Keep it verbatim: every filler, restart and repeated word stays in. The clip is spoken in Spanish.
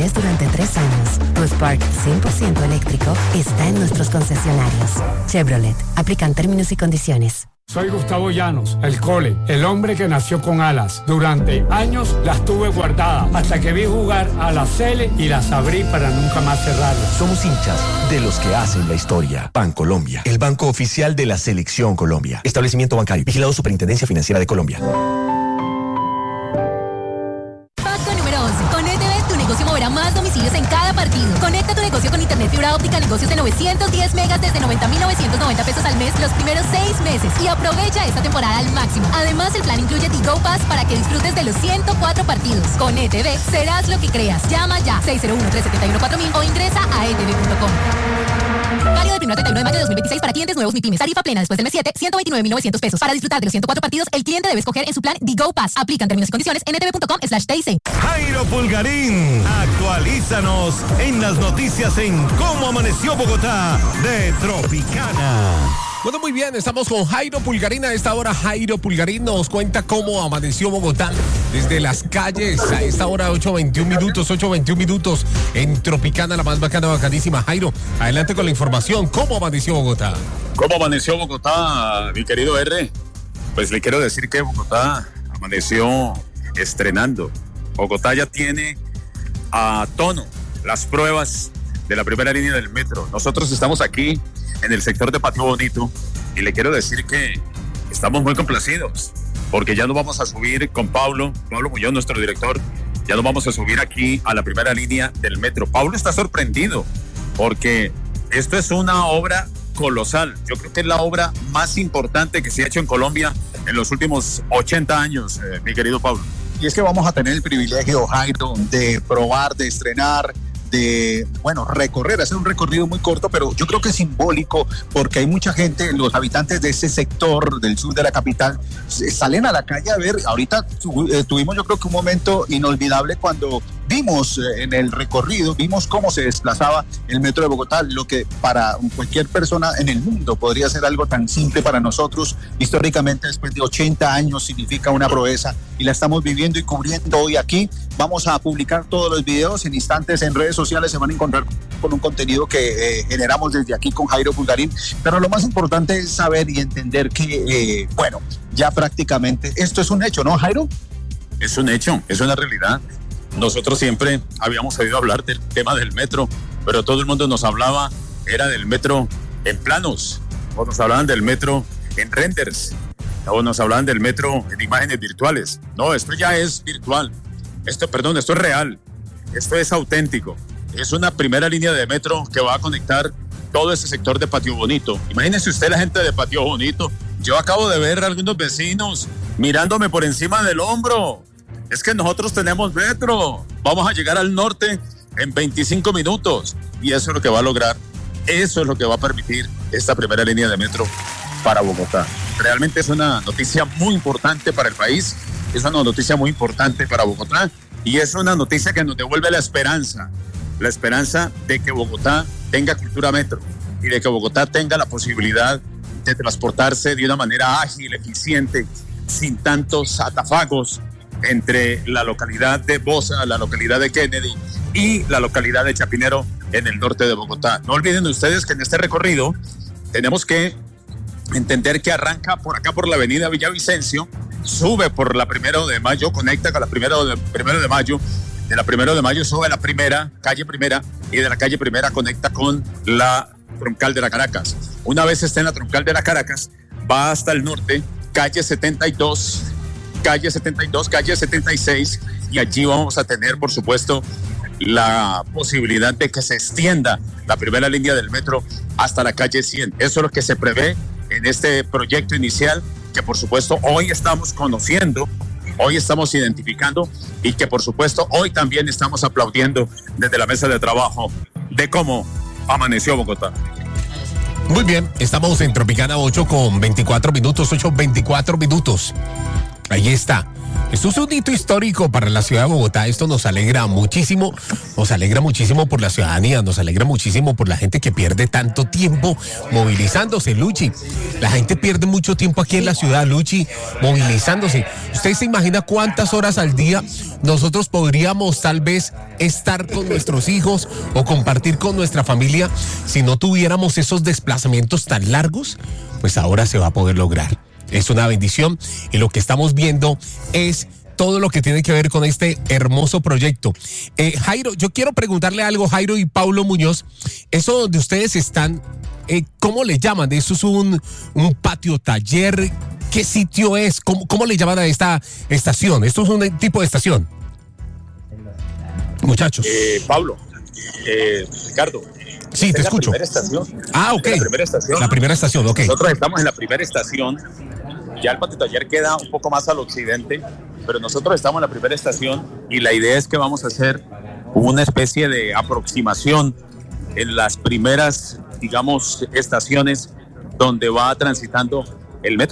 interés durante tres años. Tu Spark cien por ciento eléctrico está en nuestros concesionarios. Chevrolet. Aplican términos y condiciones. Soy Gustavo Llanos, el Cole, el hombre que nació con alas. Durante años las tuve guardadas hasta que vi jugar a la Cele y las abrí para nunca más cerrarlas. Somos hinchas de los que hacen la historia. Bancolombia, el banco oficial de la Selección Colombia. Establecimiento bancario, vigilado Superintendencia Financiera de Colombia. Pacto número once. Con E T V tu negocio moverá más domicilios en cada partido. Conecta tu negocio con internet fibra óptica, negocios de novecientos diez megas desde noventa mil novecientos noventa pesos al mes los primeros seis meses y aprovecha esta temporada al máximo. Además, el plan incluye Tigo Pass para que disfrutes de los ciento cuatro partidos. Con E T V serás lo que creas. Llama ya seis cero uno, tres siete uno, cuatro mil o ingresa a e t v punto com. Válido del primero al treinta y uno de mayo de dos mil veintiséis para clientes nuevos MIPYMES. Tarifa plena después del mes siete, ciento veintinueve mil novecientos pesos. Para disfrutar de los ciento cuatro partidos, el cliente debe escoger en su plan Tigo Pass. Aplican términos y condiciones en e t v punto com slash t i c. Jairo Pulgarín, actualízanos en las noticias en Cómo Amaneció Bogotá de Tropicana. Bueno, muy bien, estamos con Jairo Pulgarín. A esta hora Jairo Pulgarín nos cuenta cómo amaneció Bogotá desde las calles. A esta hora ocho veintiún minutos, ocho veintiún minutos en Tropicana, la más bacana, bacanísima. Jairo, adelante con la información. ¿Cómo amaneció Bogotá? ¿Cómo amaneció Bogotá, mi querido R? Pues le quiero decir que Bogotá amaneció estrenando. Bogotá ya tiene a tono las pruebas de la primera línea del metro. Nosotros estamos aquí en el sector de Patio Bonito y le quiero decir que estamos muy complacidos porque ya nos vamos a subir con Pablo, Pablo Muñoz, nuestro director, ya nos vamos a subir aquí a la primera línea del metro. Pablo está sorprendido porque esto es una obra colosal. Yo creo que es la obra más importante que se ha hecho en Colombia en los últimos ochenta años, eh, mi querido Pablo. Y es que vamos a tener el privilegio, Jairo, de probar, de estrenar, de, bueno, recorrer, hacer un recorrido muy corto, pero yo creo que es simbólico porque hay mucha gente, los habitantes de ese sector del sur de la capital, salen a la calle a ver. Ahorita tu, tuvimos yo creo que un momento inolvidable cuando vimos en el recorrido, vimos cómo se desplazaba el metro de Bogotá, lo que para cualquier persona en el mundo podría ser algo tan simple, para nosotros históricamente después de ochenta años significa una proeza y la estamos viviendo y cubriendo hoy aquí. Vamos a publicar todos los videos en instantes en redes sociales, se van a encontrar con un contenido que eh, generamos desde aquí con Jairo Pulgarín, pero lo más importante es saber y entender que, eh, bueno, ya prácticamente esto es un hecho, ¿no, Jairo? Es un hecho, es una realidad. Nosotros siempre habíamos oído hablar del tema del metro, pero todo el mundo nos hablaba, era del metro en planos, o nos hablaban del metro en renders, o nos hablaban del metro en imágenes virtuales. No, esto ya es virtual, esto, perdón, esto es real, esto es auténtico. Es una primera línea de metro que va a conectar todo ese sector de Patio Bonito. Imagínese usted la gente de Patio Bonito. Yo acabo de ver a algunos vecinos mirándome por encima del hombro. Es que nosotros tenemos metro, vamos a llegar al norte en veinticinco minutos y eso es lo que va a lograr, eso es lo que va a permitir esta primera línea de metro para Bogotá. Realmente es una noticia muy importante para el país, es una noticia muy importante para Bogotá y es una noticia que nos devuelve la esperanza, la esperanza de que Bogotá tenga cultura metro y de que Bogotá tenga la posibilidad de transportarse de una manera ágil, eficiente, sin tantos atafagos, entre la localidad de Bosa, la localidad de Kennedy y la localidad de Chapinero en el norte de Bogotá. No olviden ustedes que en este recorrido tenemos que entender que arranca por acá por la avenida Villavicencio, sube por la Primero de Mayo, conecta con la Primero de, Primero de Mayo, de la Primero de Mayo sube a la Primera, calle Primera, y de la calle Primera conecta con la Troncal de la Caracas. Una vez esté en la Troncal de la Caracas, va hasta el norte, calle setenta y dos, calle setenta y dos, calle setenta y seis, y allí vamos a tener, por supuesto, la posibilidad de que se extienda la primera línea del metro hasta la calle cien. Eso es lo que se prevé en este proyecto inicial, que por supuesto hoy estamos conociendo, hoy estamos identificando y que por supuesto hoy también estamos aplaudiendo desde la mesa de trabajo de cómo amaneció Bogotá. Muy bien, estamos en Tropicana ocho con veinticuatro minutos, ocho veinticuatro minutos. Ahí está. Esto es un hito histórico para la ciudad de Bogotá. Esto nos alegra muchísimo, nos alegra muchísimo por la ciudadanía, nos alegra muchísimo por la gente que pierde tanto tiempo movilizándose, Luchi. La gente pierde mucho tiempo aquí en la ciudad, Luchi, movilizándose. ¿Usted se imagina cuántas horas al día nosotros podríamos tal vez estar con nuestros hijos o compartir con nuestra familia si no tuviéramos esos desplazamientos tan largos? Pues ahora se va a poder lograr. Es una bendición y lo que estamos viendo es todo lo que tiene que ver con este hermoso proyecto. Eh, Jairo, yo quiero preguntarle algo, Jairo y Paulo Muñoz. Eso donde ustedes están, eh, ¿cómo le llaman? ¿Eso es un, un patio taller? ¿Qué sitio es? ¿Cómo, cómo le llaman a esta estación? ¿Esto es un tipo de estación? Muchachos. Eh, Pablo, eh, Ricardo. Sí, te escucho. La primera estación. Ah, ok. La primera estación. La primera estación, ok. Nosotros estamos en la primera estación. Ya el patio taller queda un poco más al occidente, pero nosotros estamos en la primera estación y la idea es que vamos a hacer una especie de aproximación en las primeras, digamos, estaciones donde va transitando el metro.